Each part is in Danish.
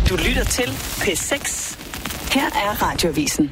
Du lytter til P6. Her er Radioavisen.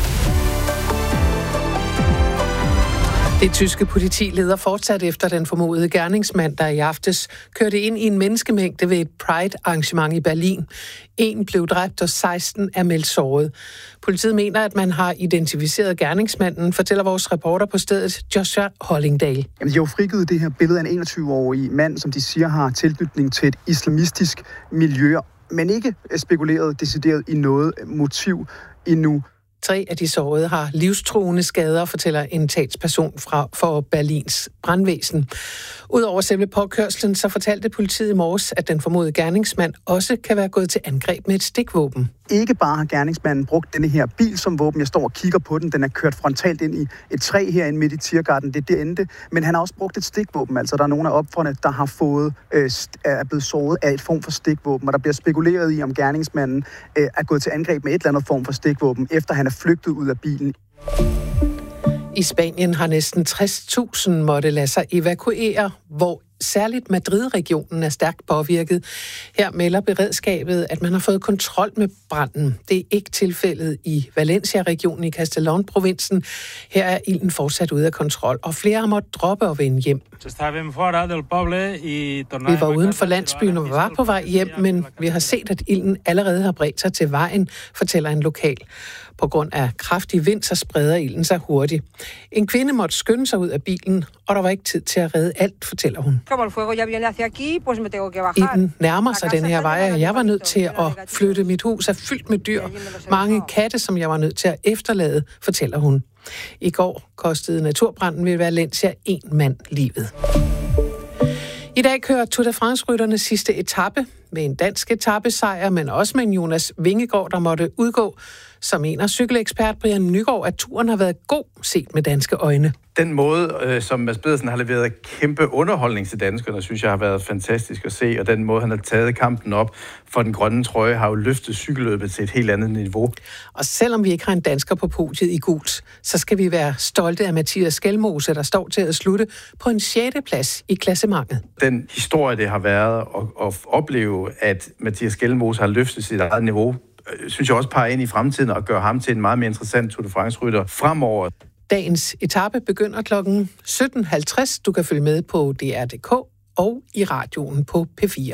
Det tyske politi leder fortsat efter den formodede gerningsmand, der i aftes kørte ind i en menneskemængde ved et Pride-arrangement i Berlin. En blev dræbt, og 16 er meldt såret. Politiet mener, at man har identificeret gerningsmanden, fortæller vores reporter på stedet, Joshua Hollingdale. Jamen, de har jo frigivet det her billede af en 21-årig mand, som de siger har tilknytning til et islamistisk miljø, men ikke spekuleret decideret i noget motiv endnu. 3 af de sårede har livstruende skader, fortæller en talsperson for Berlins brandvæsen. Udover selve påkørslen, så fortalte politiet i morges, at den formodede gerningsmand også kan være gået til angreb med et stikvåben. Ikke bare har gerningsmanden brugt denne her bil som våben. Jeg står og kigger på den. Den er kørt frontalt ind i et træ herinde midt i Tiergarten. Det er det endte. Men han har også brugt et stikvåben. Altså, der er nogle af ofrene, der har er blevet såret af et form for stikvåben. Og der bliver spekuleret i, om gerningsmanden er gået til angreb med et eller andet form for stikvåben, efter han er flygtet ud af bilen. I Spanien har næsten 60.000 måtte lade sig evakuere, hvor særligt Madrid-regionen er stærkt påvirket. Her melder beredskabet, at man har fået kontrol med branden. Det er ikke tilfældet i Valencia-regionen i Castellón-provinsen. Her er ilden fortsat ude af kontrol, og flere har måttet droppe og vende hjem. Vi var uden for landsbyen og var på vej hjem, men vi har set, at ilden allerede har bredt sig til vejen, fortæller en lokal. På grund af kraftig vind, så spreder ilden sig hurtigt. En kvinde måtte skynde sig ud af bilen, og der var ikke tid til at redde alt, fortæller hun. Ilden nærmer sig den her vej, og jeg var nødt til at flytte. Mit hus er fyldt med dyr. Mange katte, som jeg var nødt til at efterlade, fortæller hun. I går kostede naturbranden ved Valencia 1 mand livet. I dag kører Tour de France-rytternes sidste etape med en dansk etapesejr, men også med en Jonas Vingegaard, der måtte udgå. Som en af cykelekspert Brian Nygaard, at turen har været god set med danske øjne. Den måde, som Mads Pedersen har leveret kæmpe underholdning til danskerne, synes jeg har været fantastisk at se, og den måde, han har taget kampen op for den grønne trøje, har jo løftet cykelløbet til et helt andet niveau. Og selvom vi ikke har en dansker på podiet i gult, så skal vi være stolte af Mathias Skelmose, der står til at slutte på en 6. plads i klassementet. Den historie, det har været at opleve, at Mathias Skelmose har løftet sit eget niveau, synes jeg også peger ind i fremtiden og gør ham til en meget mere interessant Tour de France-rytter fremover. Dagens etape begynder klokken 17.50. Du kan følge med på DR.dk og i radioen på P4.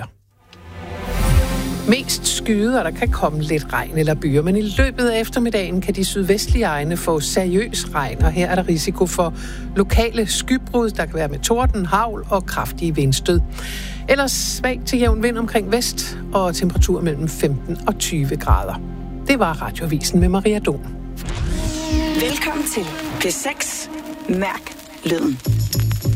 Mest skyde, og der kan komme lidt regn eller byer, men i løbet af eftermiddagen kan de sydvestlige egne få seriøs regn, og her er der risiko for lokale skybrud, der kan være med torden, hagl og kraftige vindstød. Ellers svag til jævn vind omkring vest, og temperatur mellem 15 og 20 grader. Det var Radioavisen med Maria Don. Velkommen til P6. Mærk lyden.